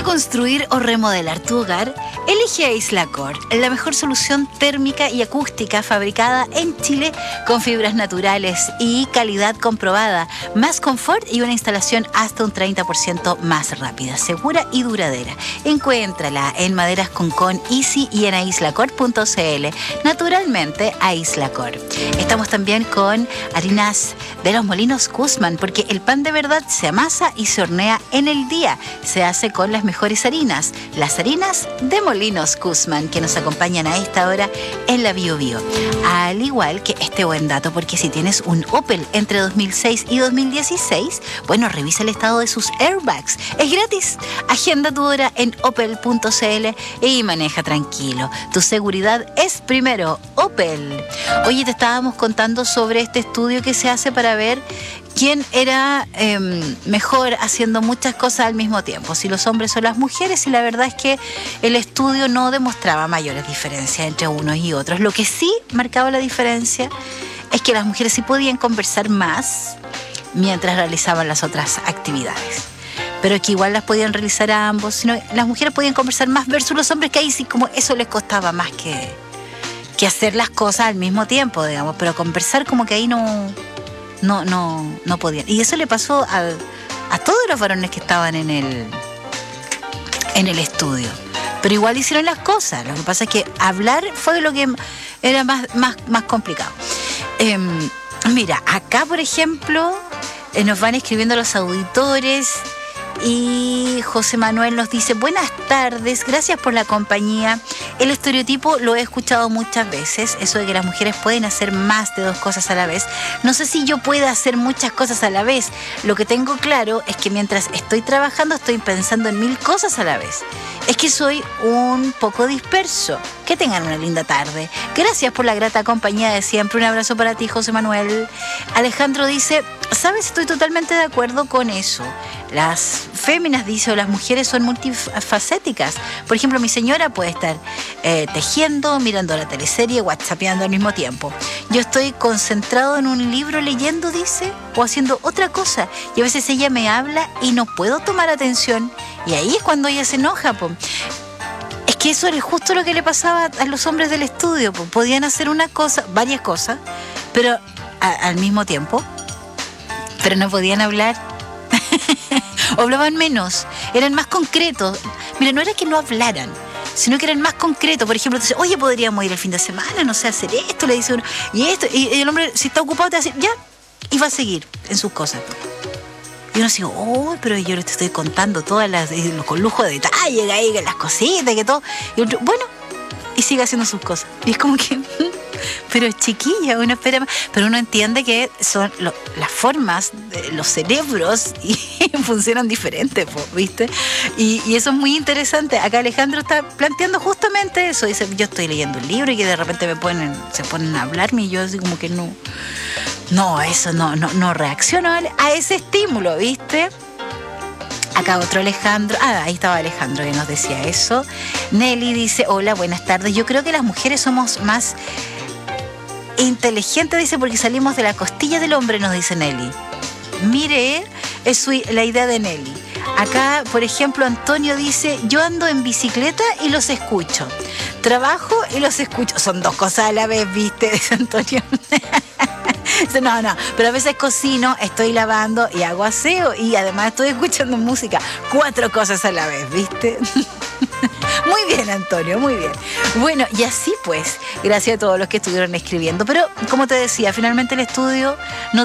construir o remodelar tu hogar? Elige Aislacor, la mejor solución térmica y acústica fabricada en Chile con fibras naturales y calidad comprobada, más confort y una instalación hasta un 30% más rápida, segura y duradera. Encuéntrala en Maderas Concón Easy y en aislacor.cl. Naturalmente, Aislacor. Estamos también con harinas de los Molinos Guzmán, porque el pan de verdad se amasa y se hornea en el día. Se hace con las mejores harinas, las harinas de Molinos Guzmán, que nos acompañan a esta hora en la Bio Bio. Al igual que este buen dato, porque si tienes un Opel entre 2006 y 2016, bueno, revisa el estado de sus airbags. Es gratis. Agenda tu hora en opel.cl y maneja tranquilo. Tu seguridad es primero. Opel. Oye, te estábamos contando sobre este estudio que se hace para ver quién era mejor haciendo muchas cosas al mismo tiempo, si los hombres o las mujeres, y la verdad es que el estudio no demostraba mayores diferencias entre unos y otros. Lo que sí marcaba la diferencia es que las mujeres sí podían conversar más mientras realizaban las otras actividades, pero que igual las podían realizar a ambos, sino las mujeres podían conversar más versus los hombres, que ahí sí como eso les costaba más que hacer las cosas al mismo tiempo, digamos, pero conversar como que ahí no podían. Y eso le pasó a todos los varones que estaban en el estudio. Pero igual hicieron las cosas. Lo que pasa es que hablar fue lo que era más complicado. Mira, acá, por ejemplo, nos van escribiendo los auditores. Y José Manuel nos dice: buenas tardes, gracias por la compañía. El estereotipo lo he escuchado muchas veces, eso de que las mujeres pueden hacer más de dos cosas a la vez. No sé si yo pueda hacer muchas cosas a la vez. Lo que tengo claro es que mientras estoy trabajando estoy pensando en 1000 cosas a la vez. Es que soy un poco disperso. Que tengan una linda tarde. Gracias por la grata compañía de siempre. Un abrazo para ti, José Manuel. Alejandro dice: ¿sabes? Estoy totalmente de acuerdo con eso. Las féminas, dice, o las mujeres son multifacéticas. Por ejemplo, mi señora puede estar tejiendo, mirando la teleserie, whatsappeando al mismo tiempo. Yo estoy concentrado en un libro leyendo, dice, o haciendo otra cosa. Y a veces ella me habla y no puedo tomar atención. Y ahí es cuando ella se enoja, po. Es que eso era justo lo que le pasaba a los hombres del estudio, po. Podían hacer una cosa, varias cosas, pero al mismo tiempo, pero no podían hablar. O hablaban menos, eran más concretos. Mira, no era que no hablaran, sino que eran más concretos. Por ejemplo, entonces, oye, podríamos ir el fin de semana, no sé, hacer esto, le dice uno, y esto, y el hombre, si está ocupado, te va a decir, ya, y va a seguir en sus cosas. Y uno dice, oh, pero yo les estoy contando todas las, con lujo de detalle, ahí, las cositas, que todo. Y otro, bueno, y sigue haciendo sus cosas. Y es como que, pero chiquilla, uno espera más. Pero uno entiende que son las formas de los cerebros y funcionan diferentes, ¿viste? Y eso es muy interesante. Acá Alejandro está planteando justamente eso. Dice, yo estoy leyendo un libro y que de repente se ponen a hablarme y yo así como que no reacciono a ese estímulo, ¿viste? Acá otro Alejandro. Ahí estaba Alejandro que nos decía eso. Nelly dice: hola, buenas tardes. Yo creo que las mujeres somos más inteligentes, dice, porque salimos de la costilla del hombre, nos dice Nelly. Mire, es la idea de Nelly. Acá, por ejemplo, Antonio dice: yo ando en bicicleta y los escucho. Trabajo y los escucho. Son dos cosas a la vez, ¿viste? Dice Antonio. No, pero a veces cocino, estoy lavando y hago aseo y además estoy escuchando música. 4 cosas a la vez, ¿viste? Muy bien, Antonio, muy bien. Bueno, y así pues, gracias a todos los que estuvieron escribiendo. Pero, como te decía, finalmente el estudio no